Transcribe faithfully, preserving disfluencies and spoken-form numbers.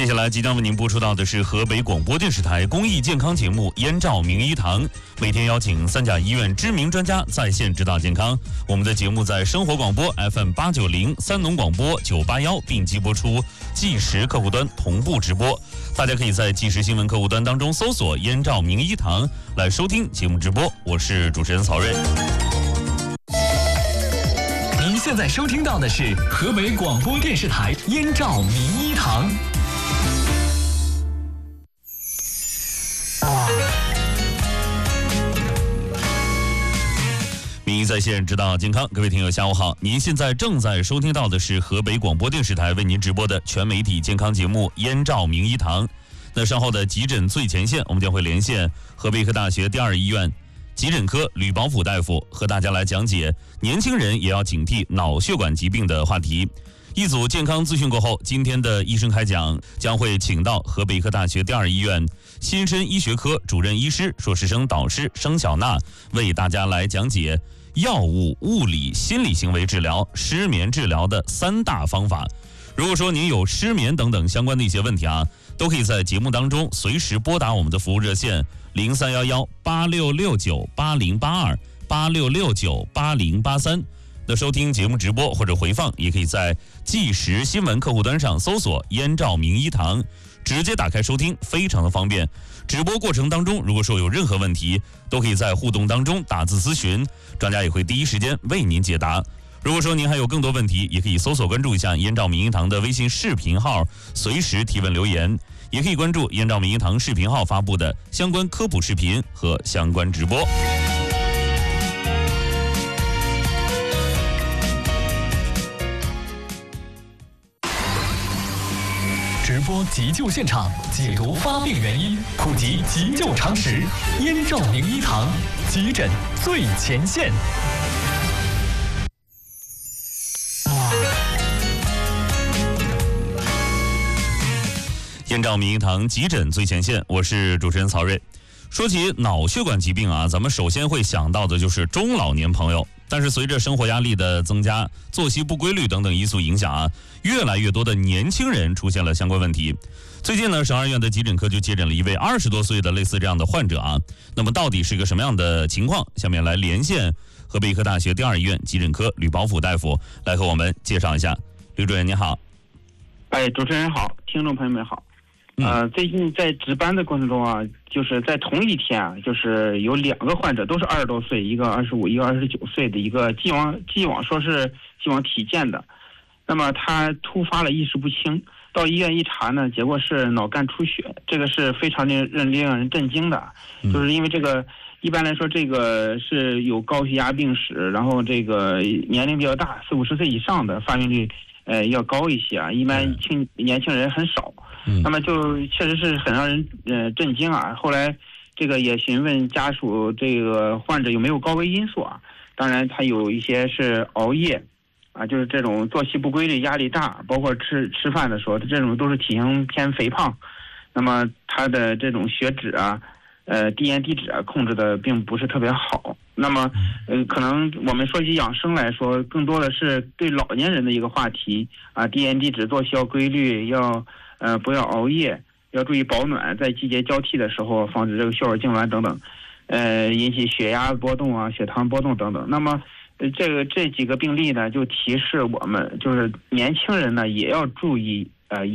接下来即将为您播出到的是河北广播电视台公益健康节目《燕赵名医堂》，每天邀请三甲医院知名专家在线指导健康。我们的节目在生活广播 F M 八九零、三农广播九八幺并机播出，即时客户端同步直播。大家可以在即时新闻客户端当中搜索“燕赵名医堂”来收听节目直播。我是主持人曹睿。 您现在收听到的是河北广播电视台燕赵名医堂。 名医在线指导健康，各位听友下午好，您现在正在收听到的是河北广播电视台为您直播的全媒体健康节目《燕赵名医堂》。那稍后的急诊最前线，我们将会连线河北医科大学第二医院急诊科吕宝甫大夫，和大家来讲解年轻人也要警惕脑血管疾病的话题。一组健康资讯过后，今天的医生开讲将会请到河北医科大学第二医院新生医学科主任医师、硕士生导师生小娜，为大家来讲解药物、物理、心理行为治疗失眠治疗的三大方法。如果说您有失眠等等相关的一些问题啊，都可以在节目当中随时拨打我们的服务热线零三幺幺八六六九八零八二八六六九八零八三。那收听节目直播或者回放，也可以在即时新闻客户端上搜索“燕赵名医堂”，直接打开收听，非常的方便。直播过程当中，如果说有任何问题，都可以在互动当中打字咨询，专家也会第一时间为您解答。如果说您还有更多问题，也可以搜索关注一下燕赵名医堂的微信视频号，随时提问留言，也可以关注燕赵名医堂视频号发布的相关科普视频和相关直播。 直播急救现场，解读发病原因，普及急救常识。燕赵名医堂，急诊最前线。 燕赵名医堂急诊最前线，我是主持人曹睿。说起脑血管疾病啊，咱们首先会想到的就是中老年朋友。但是随着生活压力的增加、作息不规律等等因素影响啊，越来越多的年轻人出现了相关问题。最近呢，省二院的急诊科就接诊了一位二十多岁的类似这样的患者啊。那么到底是一个什么样的情况？下面来连线河北医科大学第二医院急诊科吕宝甫大夫来和我们介绍一下。吕主任你好。 哎，主持人好，听众朋友们好。呃，最近在值班的过程中啊，就是在同一天啊，就是有两个患者都是二十多岁，一个二十五，一个二十九岁的一个既往既往说是既往体健的，那么他突发了意识不清，到医院一查呢，结果是脑干出血，这个是非常令人令人震惊的，就是因为这个一般来说这个是有高血压病史，然后这个年龄比较大，四五十岁以上的发病率呃要高一些啊，一般轻年轻人很少。那么就确实是很让人呃震惊啊！后来这个也询问家属，这个患者有没有高危因素啊？当然，他有一些是熬夜啊，就是这种作息不规律、压力大，包括吃吃饭的时候，这种都是体型偏肥胖。那么他的这种血脂啊、呃低盐低脂啊控制的并不是特别好。那么呃，可能我们说起养生来说，更多的是对老年人的一个话题啊，低盐低脂、作息要规律，要。呃，不要熬夜，要注意保暖，在季节交替的时候，防止这个血管痉挛等等，呃，引起血压波动啊、血糖波动等等。那么，呃，这个这几个病例呢，就提示我们，就是年轻人呢也要注意